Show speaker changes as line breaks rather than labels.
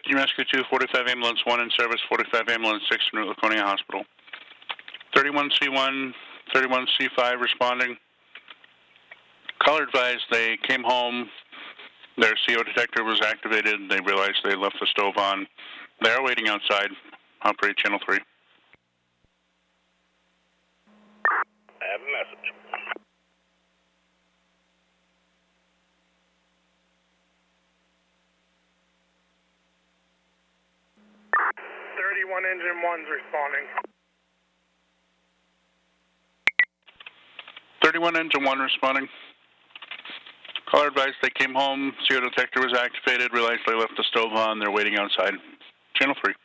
Rescue 2, 45 Ambulance 1 in service, 45 Ambulance 6 in route Laconia Hospital. 31C1, 31C5 responding. Caller advised they came home, their CO detector was activated, they realized they left the stove on. They are waiting outside. Operate channel 3.
I have a message. Engine 1's responding.
31 Engine 1 responding. Caller advised they came home, CO detector was activated, realized they left the stove on, they're waiting outside. Channel 3.